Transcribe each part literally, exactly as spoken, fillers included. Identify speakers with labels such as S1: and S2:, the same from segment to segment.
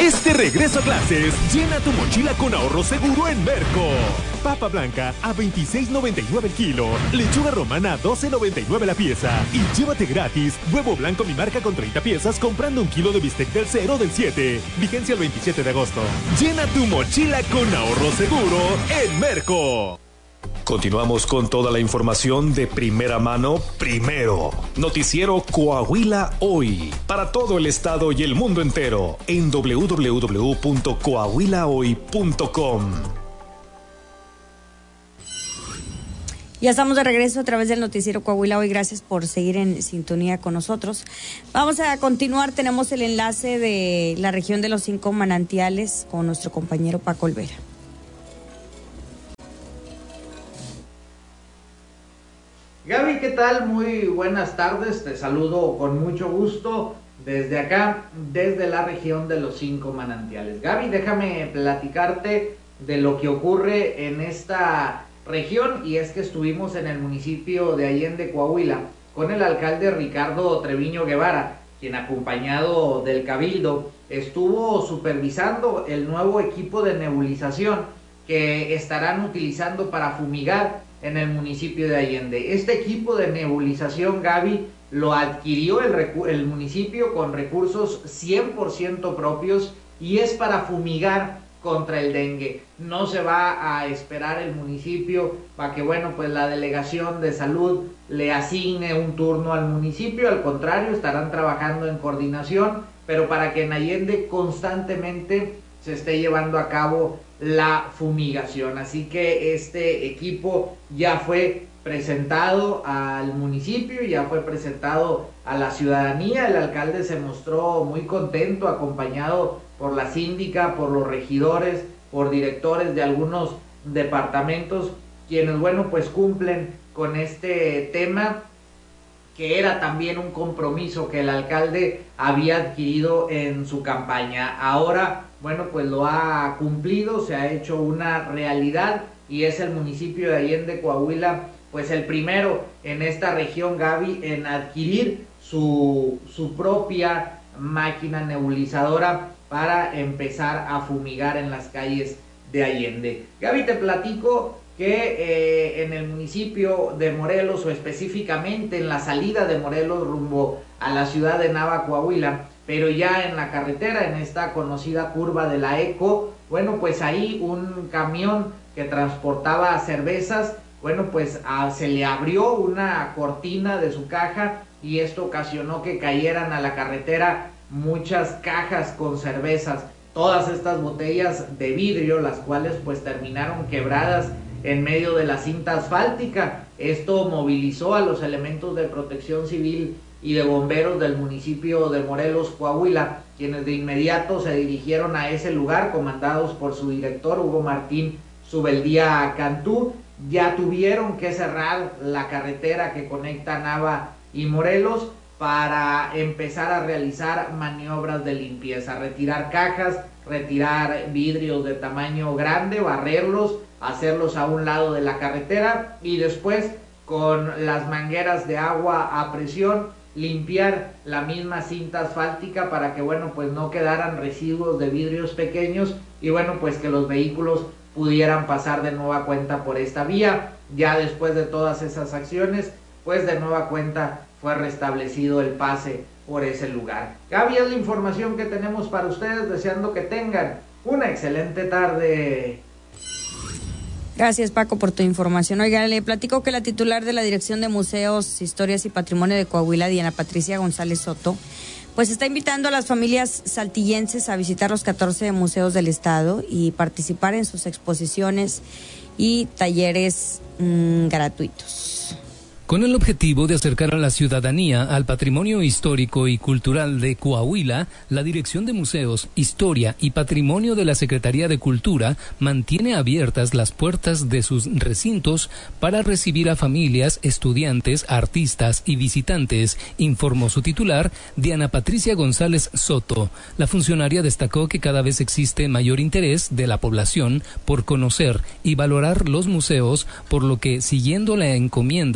S1: Este regreso a clases, llena tu mochila con ahorro seguro en Merco. Papa blanca a veintiséis noventa y nueve el kilo, lechuga romana a doce noventa y nueve la pieza y llévate gratis huevo blanco mi marca con treinta piezas comprando un kilo de bistec del cero del siete. Vigencia el veintisiete de agosto. Llena tu mochila con ahorro seguro en Merco. Continuamos con toda la información de primera mano, primero. Noticiero Coahuila Hoy. Para todo el estado y el mundo entero. En doble u doble u doble u punto coahuila hoy punto com.
S2: Ya estamos de regreso a través del noticiero Coahuila Hoy. Gracias por seguir en sintonía con nosotros. Vamos a continuar. Tenemos el enlace de la región de los cinco manantiales con nuestro compañero Paco Olvera.
S3: Gaby, ¿qué tal? Muy buenas tardes, te saludo con mucho gusto desde acá, desde la región de los cinco manantiales. Gaby, déjame platicarte de lo que ocurre en esta región, y es que estuvimos en el municipio de Allende, Coahuila, con el alcalde Ricardo Treviño Guevara, quien acompañado del Cabildo estuvo supervisando el nuevo equipo de nebulización que estarán utilizando para fumigar en el municipio de Allende. Este equipo de nebulización, Gaby, lo adquirió el, el municipio con recursos cien por ciento propios y es para fumigar contra el dengue. No se va a esperar el municipio para que, bueno, pues la delegación de salud le asigne un turno al municipio, al contrario, estarán trabajando en coordinación, pero para que en Allende constantemente se esté llevando a cabo la fumigación. Así que este equipo ya fue presentado al municipio, ya fue presentado a la ciudadanía. El alcalde se mostró muy contento, acompañado por la síndica, por los regidores, por directores de algunos departamentos, quienes, bueno, pues cumplen con este tema, que era también un compromiso que el alcalde había adquirido en su campaña. Ahora, bueno, pues lo ha cumplido, se ha hecho una realidad y es el municipio de Allende, Coahuila, pues el primero en esta región, Gaby, en adquirir su, su propia máquina nebulizadora para empezar a fumigar en las calles de Allende. Gaby, te platico que eh, en el municipio de Morelos, o específicamente en la salida de Morelos rumbo a la ciudad de Nava, Coahuila, pero ya en la carretera, en esta conocida curva de la Eco, bueno, pues ahí un camión que transportaba cervezas, bueno, pues a, se le abrió una cortina de su caja y esto ocasionó que cayeran a la carretera muchas cajas con cervezas, todas estas botellas de vidrio, las cuales pues terminaron quebradas en medio de la cinta asfáltica. Esto movilizó a los elementos de protección civil y de bomberos del municipio de Morelos, Coahuila, quienes de inmediato se dirigieron a ese lugar, comandados por su director, Hugo Martín Subeldía Cantú. Ya tuvieron que cerrar la carretera que conecta Nava y Morelos para empezar a realizar maniobras de limpieza, retirar cajas, retirar vidrios de tamaño grande, barrerlos, hacerlos a un lado de la carretera y después con las mangueras de agua a presión limpiar la misma cinta asfáltica para que, bueno, pues no quedaran residuos de vidrios pequeños y, bueno, pues que los vehículos pudieran pasar de nueva cuenta por esta vía. Ya después de todas esas acciones, pues de nueva cuenta fue restablecido el pase por ese lugar. Gaby, es la información que tenemos para ustedes, deseando que tengan una excelente tarde.
S2: Gracias, Paco, por tu información. Oiga, le platico que la titular de la Dirección de Museos, Historias y Patrimonio de Coahuila, Diana Patricia González Soto, pues está invitando a las familias saltillenses a visitar los catorce museos del estado y participar en sus exposiciones y talleres mmm, gratuitos.
S4: Con el objetivo de acercar a la ciudadanía al patrimonio histórico y cultural de Coahuila, la Dirección de Museos, Historia y Patrimonio de la Secretaría de Cultura mantiene abiertas las puertas de sus recintos para recibir a familias, estudiantes, artistas y visitantes, informó su titular, Diana Patricia González Soto. La funcionaria destacó que cada vez existe mayor interés de la población por conocer y valorar los museos, por lo que, siguiendo la encomienda del gobierno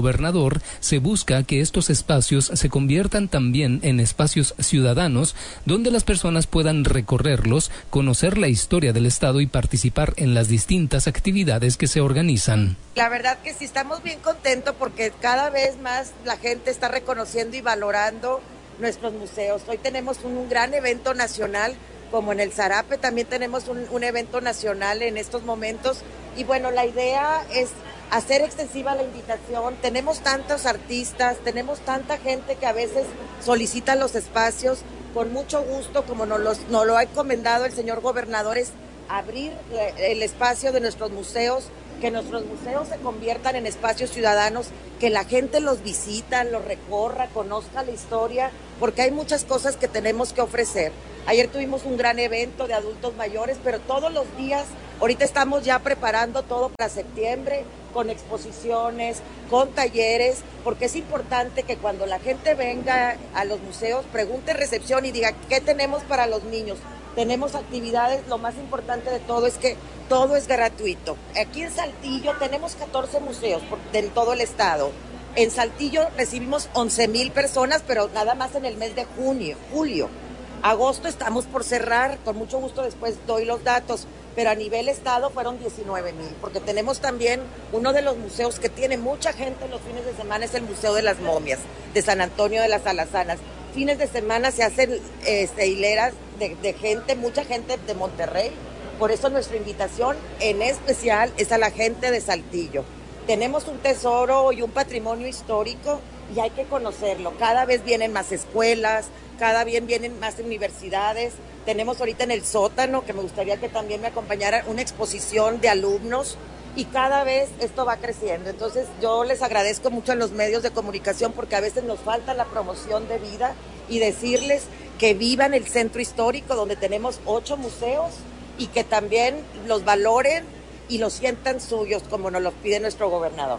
S4: gobernador, se busca que estos espacios se conviertan también en espacios ciudadanos donde las personas puedan recorrerlos, conocer la historia del Estado y participar en las distintas actividades que se organizan.
S5: La verdad que sí estamos bien contentos porque cada vez más la gente está reconociendo y valorando nuestros museos. Hoy tenemos un, un gran evento nacional, como en el Zarape también tenemos un, un evento nacional en estos momentos, y bueno, la idea es hacer extensiva la invitación. Tenemos tantos artistas, tenemos tanta gente que a veces solicita los espacios. Con mucho gusto, como nos, los, nos lo ha encomendado el señor gobernador, es abrir el espacio de nuestros museos, que nuestros museos se conviertan en espacios ciudadanos, que la gente los visita, los recorra, conozca la historia, porque hay muchas cosas que tenemos que ofrecer. Ayer tuvimos un gran evento de adultos mayores, pero todos los días, ahorita estamos ya preparando todo para septiembre, con exposiciones, con talleres, porque es importante que cuando la gente venga a los museos, pregunte en recepción y diga, ¿qué tenemos para los niños? Tenemos actividades, lo más importante de todo es que todo es gratuito. Aquí en Saltillo tenemos catorce museos por, en todo el estado. En Saltillo recibimos once mil personas, pero nada más en el mes de junio, julio. Agosto estamos por cerrar, con mucho gusto después doy los datos, pero a nivel estado fueron diecinueve mil, porque tenemos también uno de los museos que tiene mucha gente los fines de semana, es el Museo de las Momias, de San Antonio de las Alazanas. Fines de semana se hacen este, hileras de, de gente, mucha gente de Monterrey, por eso nuestra invitación en especial es a la gente de Saltillo. Tenemos un tesoro y un patrimonio histórico y hay que conocerlo. Cada vez vienen más escuelas, cada vez vienen más universidades. Tenemos ahorita en el sótano, que me gustaría que también me acompañara, una exposición de alumnos y cada vez esto va creciendo. Entonces yo les agradezco mucho a los medios de comunicación porque a veces nos falta la promoción de vida y decirles que vivan el centro histórico donde tenemos ocho museos y que también los valoren y los sientan suyos como nos lo pide nuestro gobernador.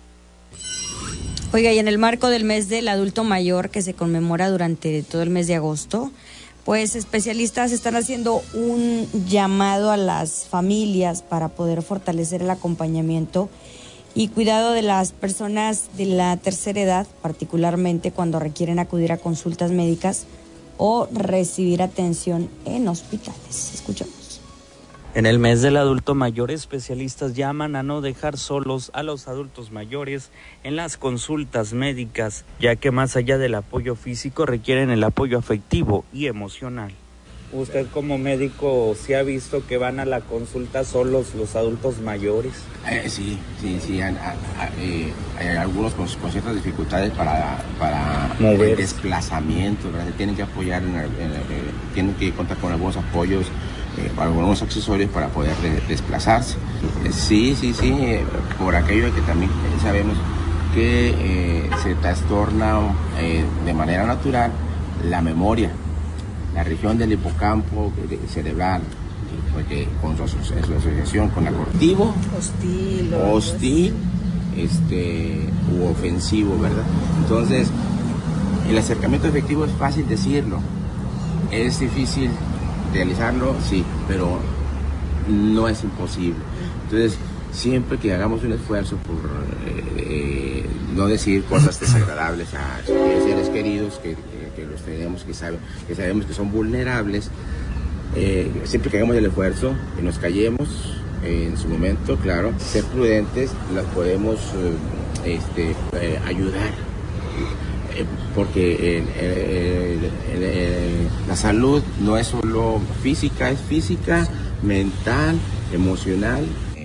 S2: Oiga, y en el marco del mes del adulto mayor que se conmemora durante todo el mes de agosto, pues especialistas están haciendo un llamado a las familias para poder fortalecer el acompañamiento y cuidado de las personas de la tercera edad, particularmente cuando requieren acudir a consultas médicas o recibir atención en hospitales. Escuchamos.
S6: En el mes del adulto mayor, especialistas llaman a no dejar solos a los adultos mayores en las consultas médicas, ya que más allá del apoyo físico requieren el apoyo afectivo y emocional. ¿Usted como médico sí ha visto que van a la consulta solos los adultos mayores?
S7: Eh, sí, sí, sí, hay, hay, hay algunos con, con ciertas dificultades para, para el desplazamiento, ¿verdad? Tienen que apoyar, en, en, en, tienen que contar con algunos apoyos, eh, para algunos accesorios para poder de, desplazarse. Eh, sí, sí, sí, eh, por aquello de que también sabemos que eh, se trastorna eh, de manera natural la memoria, la región del hipocampo cerebral, porque con su, su, su asociación con acortivo, hostil, hostil este, u ofensivo, ¿verdad? Entonces, el acercamiento efectivo es fácil decirlo, es difícil realizarlo, sí, pero no es imposible. Entonces, siempre que hagamos un esfuerzo por eh, eh, no decir cosas desagradables a seres queridos que, que, que los tenemos, que, sabe, que sabemos que son vulnerables, eh, siempre que hagamos el esfuerzo y nos callemos eh, en su momento, claro, ser prudentes, las podemos eh, este, eh, ayudar, eh, porque eh, eh, eh, eh, la salud no es solo física, es física, mental, emocional.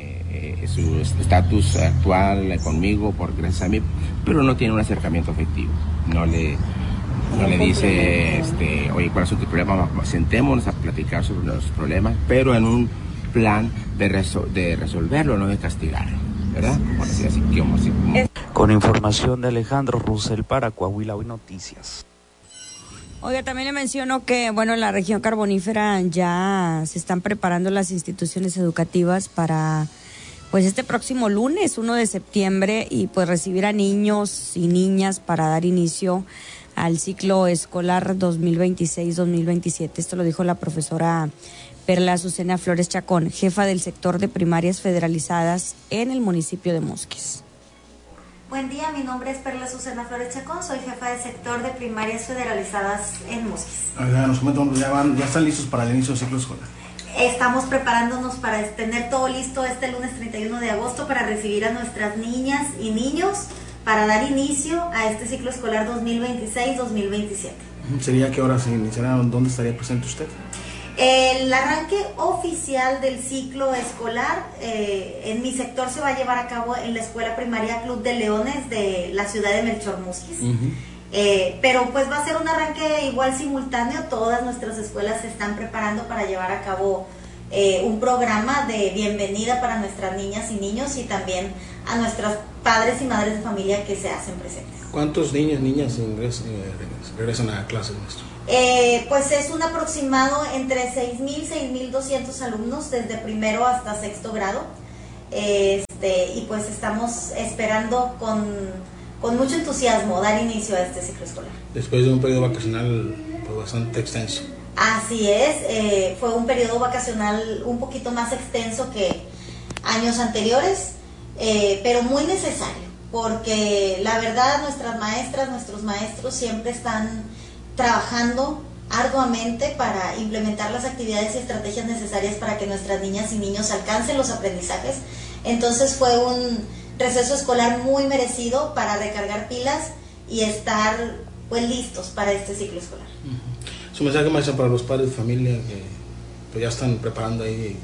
S7: Su estatus actual conmigo, por gracias a mí, pero no tiene un acercamiento afectivo. No le, no le dice, este, oye, ¿cuál es tu problema? Sentémonos a platicar sobre los problemas, pero en un plan de, resol- de resolverlo, no de castigarlo, ¿verdad? Como así, así, como así, como...
S6: Con información de Alejandro Russell para Coahuila Hoy Noticias.
S2: Oiga, también le menciono que, bueno, en la región carbonífera ya se están preparando las instituciones educativas para, pues, este próximo lunes, uno de septiembre, y pues recibir a niños y niñas para dar inicio al ciclo escolar dos mil veintiséis dos mil veintisiete. Esto lo dijo la profesora Perla Azucena Flores Chacón, jefa del sector de primarias federalizadas en el municipio de Mosques.
S8: Buen día, mi nombre es Perla Susana Flores Chacón, soy jefa de sector de primarias federalizadas en Musquis.
S9: Oiga, nos comentan, ya, van, ya están listos para el inicio del ciclo escolar.
S8: Estamos preparándonos para tener todo listo este lunes treinta y uno de agosto para recibir a nuestras niñas y niños para dar inicio a este ciclo escolar dos mil veintiséis dos mil veintisiete.
S9: ¿Sería qué hora se iniciará? ¿Dónde estaría presente usted?
S8: El arranque oficial del ciclo escolar eh, en mi sector se va a llevar a cabo en la Escuela Primaria Club de Leones de la ciudad de Melchor Musquis. Uh-huh. eh, pero pues va a ser un arranque igual simultáneo. Todas nuestras escuelas se están preparando para llevar a cabo eh, un programa de bienvenida para nuestras niñas y niños y también a nuestros padres y madres de familia que se hacen presentes.
S9: ¿Cuántos niños y niñas ingresan, eh, regresan a clases, maestro?
S8: Eh, pues es un aproximado entre seis mil, seis mil doscientos alumnos desde primero hasta sexto grado. Este, y pues estamos esperando con, con mucho entusiasmo dar inicio a este ciclo escolar.
S9: Después de un periodo vacacional pues, bastante extenso.
S8: Así es, eh, fue un periodo vacacional un poquito más extenso que años anteriores, eh, pero muy necesario, porque la verdad nuestras maestras, nuestros maestros siempre están trabajando arduamente para implementar las actividades y estrategias necesarias para que nuestras niñas y niños alcancen los aprendizajes. Entonces fue un receso escolar muy merecido para recargar pilas y estar pues listos para este ciclo escolar.
S9: Uh-huh. Su mensaje, maestra, para los padres de familia que pues, ya están preparando ahí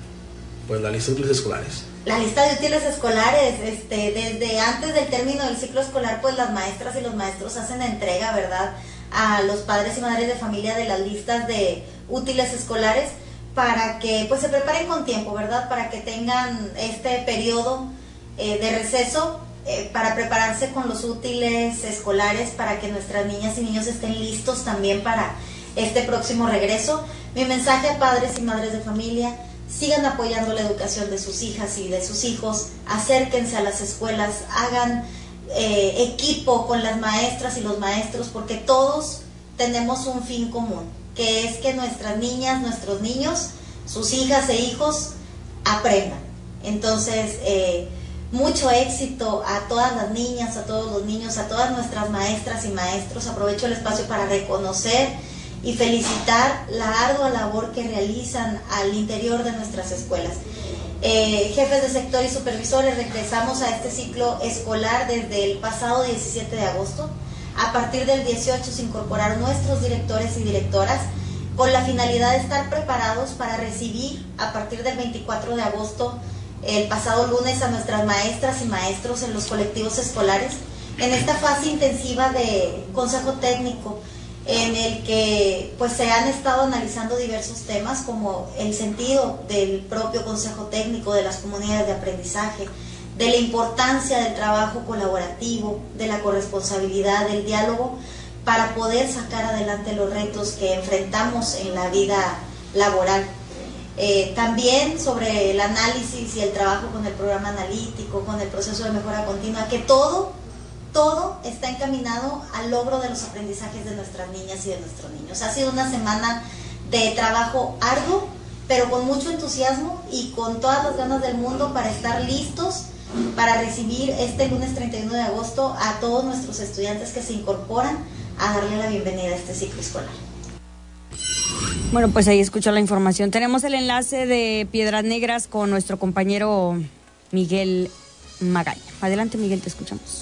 S9: pues la lista de útiles escolares.
S8: La lista de útiles escolares, este, desde antes del término del ciclo escolar, pues las maestras y los maestros hacen entrega, ¿verdad?, a los padres y madres de familia de las listas de útiles escolares para que pues se preparen con tiempo, ¿verdad?, para que tengan este periodo eh, de receso eh, para prepararse con los útiles escolares, para que nuestras niñas y niños estén listos también para este próximo regreso. Mi mensaje a padres y madres de familia: sigan apoyando la educación de sus hijas y de sus hijos, acérquense a las escuelas, hagan Eh, equipo con las maestras y los maestros, porque todos tenemos un fin común, que es que nuestras niñas, nuestros niños, sus hijas e hijos aprendan. Entonces, eh, mucho éxito a todas las niñas, a todos los niños, a todas nuestras maestras y maestros. Aprovecho el espacio para reconocer y felicitar la ardua labor que realizan al interior de nuestras escuelas. Eh, jefes de sector y supervisores, regresamos a este ciclo escolar desde el pasado diecisiete de agosto. A partir del dieciocho se incorporaron nuestros directores y directoras con la finalidad de estar preparados para recibir a partir del veinticuatro de agosto, el pasado lunes, a nuestras maestras y maestros en los colectivos escolares en esta fase intensiva de consejo técnico, en el que pues se han estado analizando diversos temas como el sentido del propio consejo técnico, de las comunidades de aprendizaje, de la importancia del trabajo colaborativo, de la corresponsabilidad, del diálogo, para poder sacar adelante los retos que enfrentamos en la vida laboral. Eh, también sobre el análisis y el trabajo con el programa analítico, con el proceso de mejora continua, que todo Todo está encaminado al logro de los aprendizajes de nuestras niñas y de nuestros niños. Ha sido una semana de trabajo arduo, pero con mucho entusiasmo y con todas las ganas del mundo para estar listos para recibir este lunes treinta y uno de agosto a todos nuestros estudiantes que se incorporan a darle la bienvenida a este ciclo escolar.
S2: Bueno, pues ahí escuchó la información. Tenemos el enlace de Piedras Negras con nuestro compañero Miguel Magaña. Adelante, Miguel, te escuchamos.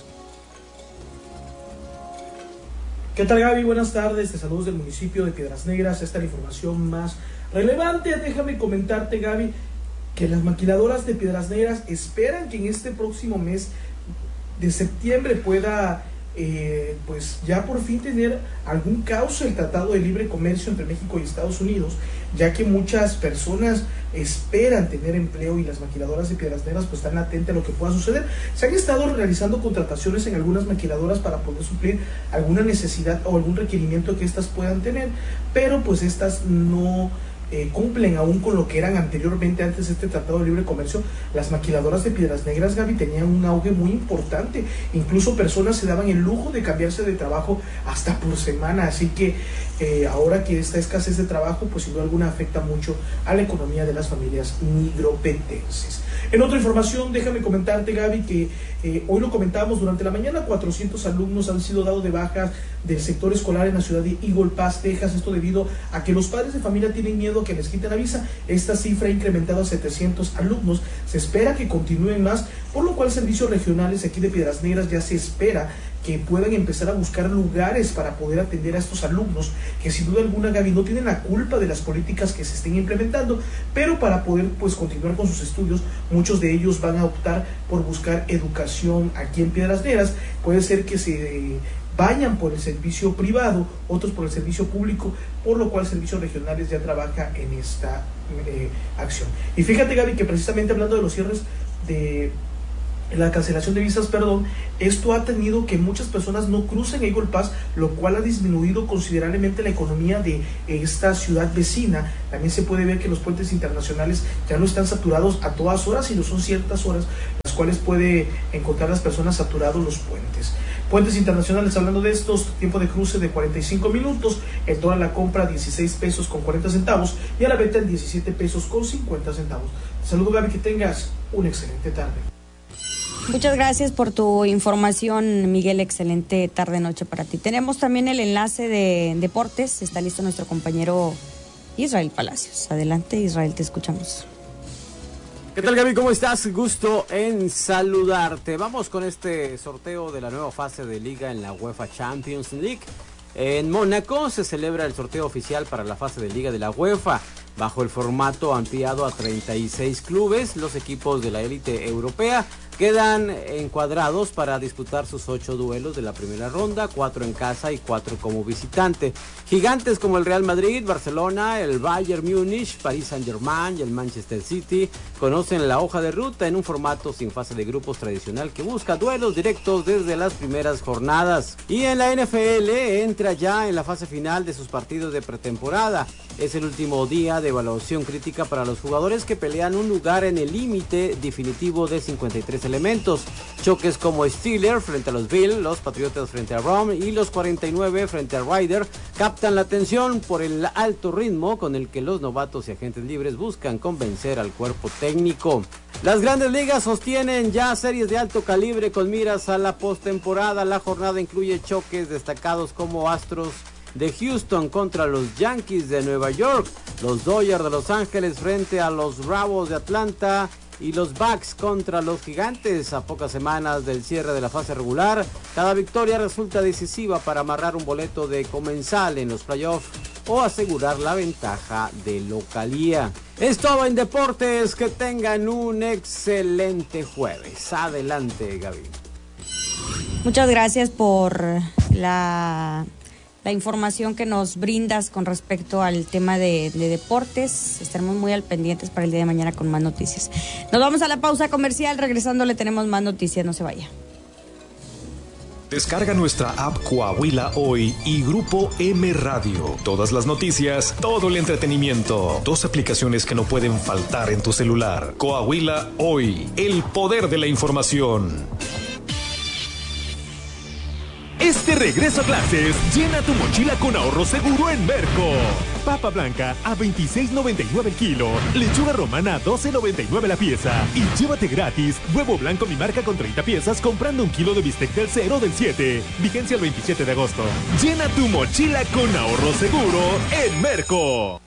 S10: ¿Qué tal, Gaby? Buenas tardes, te saludos del municipio de Piedras Negras. Esta es la información más relevante. Déjame comentarte, Gaby, que las maquiladoras de Piedras Negras esperan que en este próximo mes de septiembre pueda eh, pues ya por fin tener algún cauce el Tratado de Libre Comercio entre México y Estados Unidos, ya que muchas personas esperan tener empleo y las maquiladoras de Piedras Negras pues están atentas a lo que pueda suceder. Se han estado realizando contrataciones en algunas maquiladoras para poder suplir alguna necesidad o algún requerimiento que éstas puedan tener, pero pues estas no eh, cumplen aún con lo que eran anteriormente antes de este Tratado de Libre Comercio. Las maquiladoras de Piedras Negras, Gaby, tenían un auge muy importante, incluso personas se daban el lujo de cambiarse de trabajo hasta por semana, así que eh, ahora que esta escasez de trabajo, pues sin duda alguna afecta mucho a la economía de las familias nigropetenses. En otra información, déjame comentarte, Gaby, que eh, hoy lo comentábamos durante la mañana, cuatrocientos alumnos han sido dados de baja del sector escolar en la ciudad de Eagle Pass, Texas, esto debido a que los padres de familia tienen miedo a que les quiten la visa. Esta cifra ha incrementado a setecientos alumnos, se espera que continúen más, por lo cual servicios regionales aquí de Piedras Negras ya se espera que puedan empezar a buscar lugares para poder atender a estos alumnos, que sin duda alguna, Gaby, no tienen la culpa de las políticas que se estén implementando, pero para poder pues continuar con sus estudios, muchos de ellos van a optar por buscar educación aquí en Piedras Negras. Puede ser que se vayan por el servicio privado, otros por el servicio público, por lo cual Servicios Regionales ya trabaja en esta eh, acción. Y fíjate, Gaby, que precisamente hablando de los cierres de la cancelación de visas, perdón, esto ha tenido que muchas personas no crucen Eagle Pass, lo cual ha disminuido considerablemente la economía de esta ciudad vecina. También se puede ver que los puentes internacionales ya no están saturados a todas horas, sino son ciertas horas las cuales puede encontrar las personas saturados los puentes. Puentes internacionales, hablando de estos, tiempo de cruce de cuarenta y cinco minutos, el dólar a la compra dieciséis pesos con cuarenta centavos y a la venta en diecisiete pesos con cincuenta centavos. Te saludo, Gaby, que tengas una excelente tarde.
S2: Muchas gracias por tu información, Miguel. Excelente tarde-noche para ti. Tenemos también el enlace de deportes. Está listo nuestro compañero Israel Palacios. Adelante, Israel, te escuchamos.
S11: ¿Qué tal, Gaby? ¿Cómo estás? Gusto en saludarte. Vamos con este sorteo de la nueva fase de liga en la UEFA Champions League. En Mónaco se celebra el sorteo oficial para la fase de liga de la UEFA. Bajo el formato ampliado a treinta y seis clubes, los equipos de la élite europea quedan encuadrados para disputar sus ocho duelos de la primera ronda, cuatro en casa y cuatro como visitante. Gigantes como el Real Madrid, Barcelona, el Bayern Múnich, Paris Saint-Germain y el Manchester City conocen la hoja de ruta en un formato sin fase de grupos tradicional que busca duelos directos desde las primeras jornadas. Y en la N F L entra ya en la fase final de sus partidos de pretemporada. Es el último día de evaluación crítica para los jugadores que pelean un lugar en el límite definitivo de cincuenta y tres elementos. Choques como Steelers frente a los Bills, los Patriotas frente a Rams y los cuarenta y nueve frente a Ryder captan la atención por el alto ritmo con el que los novatos y agentes libres buscan convencer al cuerpo técnico. Las grandes ligas sostienen ya series de alto calibre con miras a la postemporada. La jornada incluye choques destacados como Astros de Houston contra los Yankees de Nueva York, los Dodgers de Los Ángeles frente a los Bravos de Atlanta y los Bucks contra los Gigantes. A pocas semanas del cierre de la fase regular, cada victoria resulta decisiva para amarrar un boleto de comensal en los playoffs o asegurar la ventaja de localía. Es todo en deportes, que tengan un excelente jueves. Adelante, Gaby.
S2: Muchas gracias por la... la información que nos brindas con respecto al tema de, de deportes. Estaremos muy al pendientes para el día de mañana con más noticias. Nos vamos a la pausa comercial. Regresando le tenemos más noticias. No se vaya.
S1: Descarga nuestra app Coahuila Hoy y Grupo M Radio. Todas las noticias, todo el entretenimiento. Dos aplicaciones que no pueden faltar en tu celular. Coahuila Hoy, el poder de la información. Este regreso a clases, llena tu mochila con ahorro seguro en Merco. Papa blanca a veintiséis noventa y nueve el kilo, lechuga romana a doce noventa y nueve la pieza y llévate gratis huevo blanco mi marca con treinta piezas comprando un kilo de bistec del cero del siete. Vigencia el veintisiete de agosto. Llena tu mochila con ahorro seguro en Merco.